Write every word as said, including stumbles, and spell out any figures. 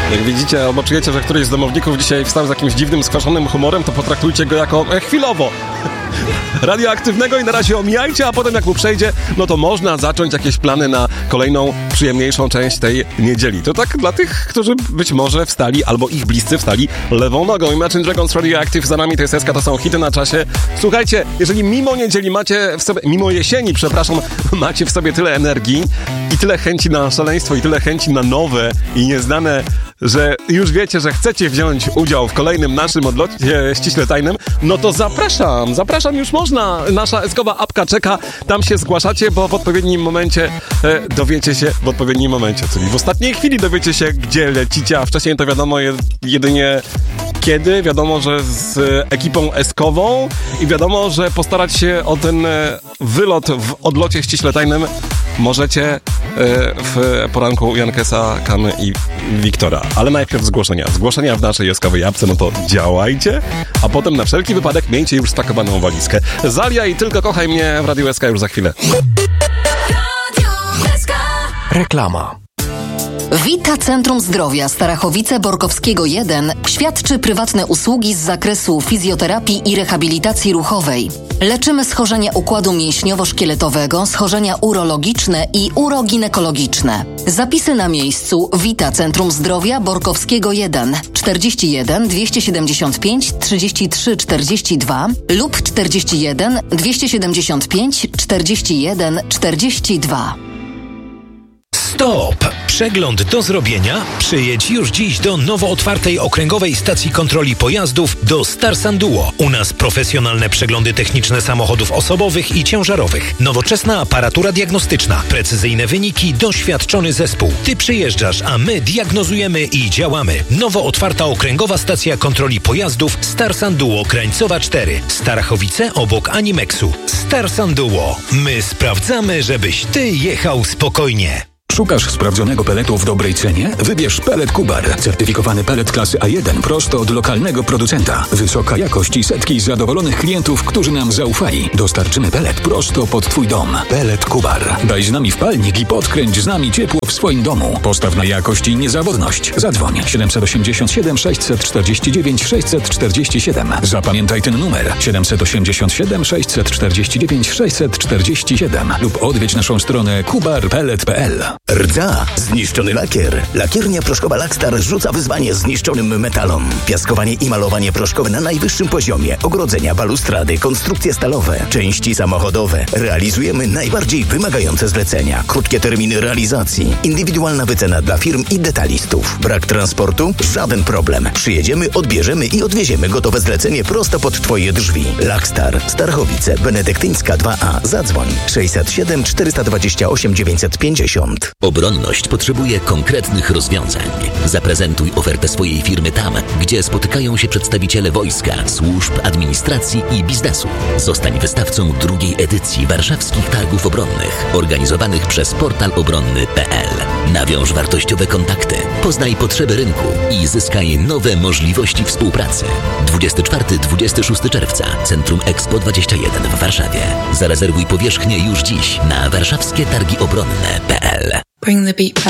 Jak widzicie albo czujecie, że któryś z domowników dzisiaj wstał z jakimś dziwnym, skwaszonym humorem, to potraktujcie go jako e, chwilowo radioaktywnego i na razie omijajcie, a potem jak mu przejdzie, no to można zacząć jakieś plany na kolejną, przyjemniejszą część tej niedzieli. To tak dla tych, którzy być może wstali, albo ich bliscy wstali lewą nogą. Imagine Dragons Radioactive za nami, to jest Eska, to są hity na czasie. Słuchajcie, jeżeli mimo niedzieli macie w sobie, mimo jesieni, przepraszam, macie w sobie tyle energii i tyle chęci na szaleństwo i tyle chęci na nowe i nieznane, że już wiecie, że chcecie wziąć udział w kolejnym naszym odlocie ściśle tajnym, no to zapraszam, zapraszam, już można. Nasza eskowa apka czeka, tam się zgłaszacie, bo w odpowiednim momencie e, dowiecie się, w odpowiednim momencie, czyli w ostatniej chwili dowiecie się, gdzie lecicie, a wcześniej to wiadomo je, jedynie kiedy, wiadomo, że z ekipą eskową i wiadomo, że postarać się o ten e, wylot w odlocie ściśle tajnym możecie e, w poranku Jankesa, Kamy i Wiktora. Ale najpierw zgłoszenia. Zgłoszenia w naszej eskowej apce, no to działajcie, a potem na wszelki wypadek miejcie już spakowaną walizkę. Zalia i Tylko kochaj mnie w Radiu S K już za chwilę. Reklama. Vita Centrum Zdrowia Starachowice-Borkowskiego jeden świadczy prywatne usługi z zakresu fizjoterapii i rehabilitacji ruchowej. Leczymy schorzenia układu mięśniowo-szkieletowego, schorzenia urologiczne i uroginekologiczne. Zapisy na miejscu. Vita Centrum Zdrowia Borkowskiego jeden czterdzieści jeden dwieście siedemdziesiąt pięć trzydzieści trzy czterdzieści dwa lub czterdzieści jeden dwieście siedemdziesiąt pięć czterdzieści jeden czterdzieści dwa. Stop! Przegląd do zrobienia? Przyjedź już dziś do nowo otwartej okręgowej stacji kontroli pojazdów do Starsan Duo. U nas profesjonalne przeglądy techniczne samochodów osobowych i ciężarowych. Nowoczesna aparatura diagnostyczna. Precyzyjne wyniki, doświadczony zespół. Ty przyjeżdżasz, a my diagnozujemy i działamy. Nowo otwarta okręgowa stacja kontroli pojazdów Starsan Duo Krańcowa cztery. Starachowice obok Animexu. Starsan Duo. My sprawdzamy, żebyś ty jechał spokojnie. Szukasz sprawdzonego peletu w dobrej cenie? Wybierz Pelet Kubar. Certyfikowany pelet klasy A jeden prosto od lokalnego producenta. Wysoka jakość i setki zadowolonych klientów, którzy nam zaufali. Dostarczymy pelet prosto pod twój dom. Pelet Kubar. Daj z nami w palnik i podkręć z nami ciepło w swoim domu. Postaw na jakość i niezawodność. Zadzwoń siedem osiem siedem sześć cztery dziewięć sześć cztery siedem. Zapamiętaj ten numer siedem osiem siedem sześć cztery dziewięć sześć cztery siedem lub odwiedź naszą stronę kubar pelet kropka p l. Rdza, zniszczony lakier. Lakiernia proszkowa Lakstar rzuca wyzwanie zniszczonym metalom. Piaskowanie i malowanie proszkowe na najwyższym poziomie. Ogrodzenia, balustrady, konstrukcje stalowe, części samochodowe. Realizujemy najbardziej wymagające zlecenia. Krótkie terminy realizacji. Indywidualna wycena dla firm i detalistów. Brak transportu? Żaden problem. Przyjedziemy, odbierzemy i odwieziemy gotowe zlecenie prosto pod twoje drzwi. Lakstar, Starchowice, Benedyktyńska dwa A. Zadzwoń sześćset siedem czterysta dwadzieścia osiem dziewięćset pięćdziesiąt. Obronność potrzebuje konkretnych rozwiązań. Zaprezentuj ofertę swojej firmy tam, gdzie spotykają się przedstawiciele wojska, służb, administracji i biznesu. Zostań wystawcą drugiej edycji Warszawskich Targów Obronnych, organizowanych przez portal obronny kropka p l. Nawiąż wartościowe kontakty, poznaj potrzeby rynku i zyskaj nowe możliwości współpracy. dwudziestego czwartego do dwudziestego szóstego czerwca Centrum Expo dwadzieścia jeden w Warszawie. Zarezerwuj powierzchnię już dziś na warszawskie targi obronne kropka p l. Bring the beat back.